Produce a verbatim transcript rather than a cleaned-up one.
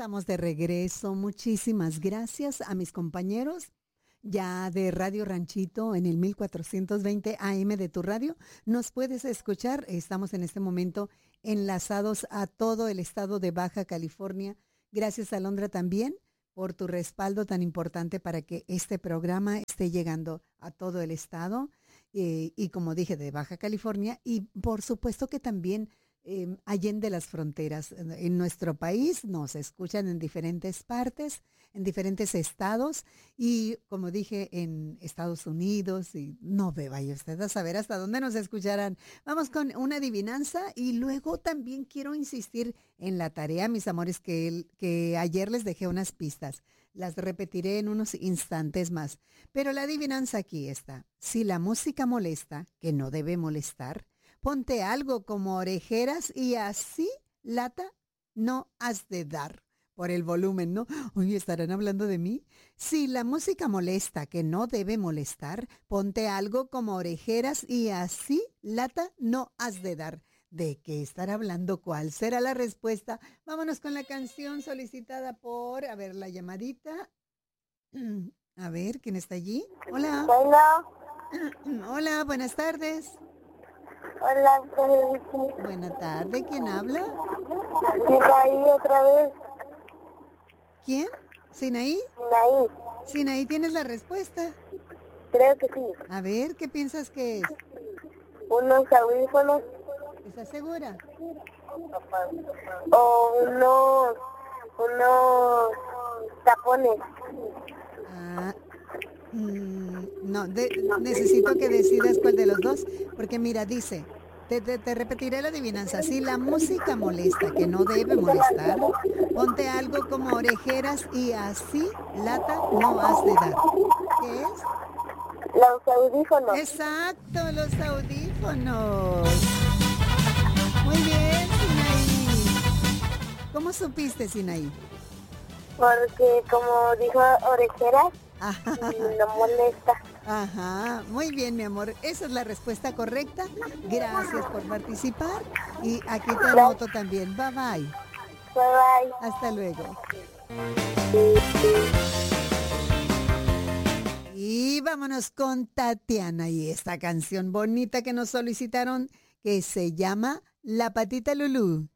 estamos de regreso. Muchísimas gracias a mis compañeros ya de Radio Ranchito en el mil cuatrocientos veinte A M de tu radio. Nos puedes escuchar. Estamos en este momento enlazados a todo el estado de Baja California. Gracias, Alondra, también por tu respaldo tan importante para que este programa esté llegando a todo el estado eh, y, como dije, de Baja California, y por supuesto que también eh, allende las fronteras. En nuestro país nos escuchan en diferentes partes, en diferentes estados, y como dije, en Estados Unidos, y no me vaya usted a saber hasta dónde nos escucharán. Vamos con una adivinanza, y luego también quiero insistir en la tarea, mis amores, que, el, que ayer les dejé unas pistas. Las repetiré en unos instantes más. Pero la adivinanza aquí está. Si la música molesta, que no debe molestar, ponte algo como orejeras y así lata no has de dar. Por el volumen, ¿no? Oye, ¿estarán hablando de mí? Si la música molesta, que no debe molestar, ponte algo como orejeras y así lata no has de dar. ¿De qué estar hablando? ¿Cuál será la respuesta? Vámonos con la canción solicitada por, a ver, la llamadita. A ver, ¿quién está allí? Hola. Hola. Hola, buenas tardes. Hola. Buenas tardes, ¿quién habla? Sinaí otra vez. ¿Quién? ¿Sinaí? Sinaí. Sinaí, ¿tienes la respuesta? Creo que sí. A ver, ¿qué piensas que es? Unos audífonos. ¿Estás segura? O unos, unos tapones. Ah, mm, no, de, necesito que decidas cuál de los dos, porque mira, dice, te, te, te repetiré la adivinanza. Si la música molesta, que no debe molestar, ponte algo como orejeras y así lata no has de dar. ¿Qué es? Los audífonos. Exacto, los audífonos. Muy bien, Sinaí. ¿Cómo supiste, Sinaí? Porque como dijo orejeras, no molesta. Ajá, muy bien, mi amor. Esa es la respuesta correcta. Gracias por participar. Y aquí te anoto también. Bye bye. Bye bye. Hasta luego. Y vámonos con Tatiana y esta canción bonita que nos solicitaron, que se llama La Patita Lulú.